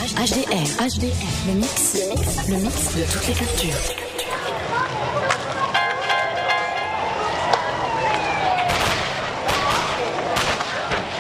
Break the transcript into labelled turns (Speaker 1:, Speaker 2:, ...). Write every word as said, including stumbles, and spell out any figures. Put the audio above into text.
Speaker 1: H D R, H D R, le mix, le mix, le mix de toutes les cultures.